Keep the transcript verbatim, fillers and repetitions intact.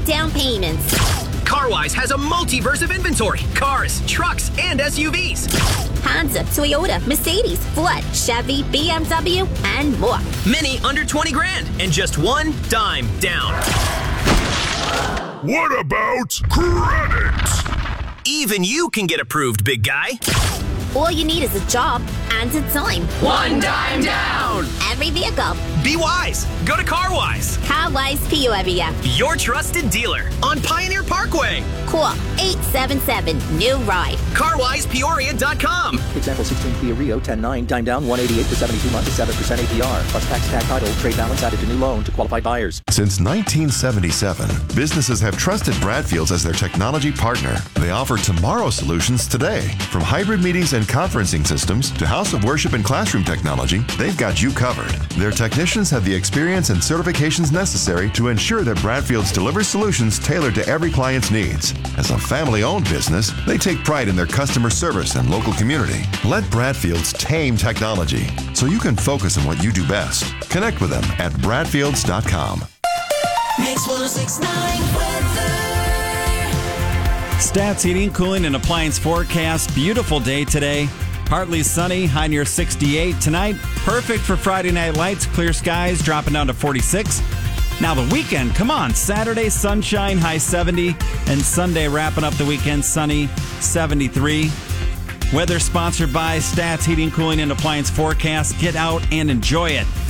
down payments. CarWise has a multiverse of inventory. Cars, trucks, and S U Vs. Honda, Toyota, Mercedes, Ford, Chevy, B M W, and more. Many under twenty grand and just one dime down. What about credit? Even you can get approved, big guy. All you need is a job and a time. One dime down. Every vehicle. Be wise. Go to CarWise. CarWise Peoria. Your trusted dealer on Pioneer Parkway. Call eight seven seven, new ride. car wise peoria dot com. Example sixteen Kia Rio, ten nine, dime down, one eighty-eight for seventy-two months, seven percent A P R, plus tax tag title, trade balance added to new loan to qualified buyers. Since nineteen seventy-seven, businesses have trusted Bradfields as their technology partner. They offer tomorrow solutions today. From hybrid meetings and conferencing systems to house of worship and classroom technology, they've got you covered. Their technicians have the experience and certifications necessary to ensure that Bradfields delivers solutions tailored to every client's needs. As a family-owned business, they take pride in their customer service and local community. Let Bradfields tame technology so you can focus on what you do best. Connect with them at bradfields dot com. Mix one oh six point nine weather. Stats Heating, Cooling, and Appliance forecast. Beautiful day today. Partly sunny, high near sixty-eight. Tonight, perfect for Friday Night Lights. Clear skies, dropping down to forty-six. Now the weekend, come on. Saturday, sunshine, high seventy. And Sunday, wrapping up the weekend, sunny, seventy-three. Weather sponsored by Stats Heating, Cooling, and Appliance forecast. Get out and enjoy it.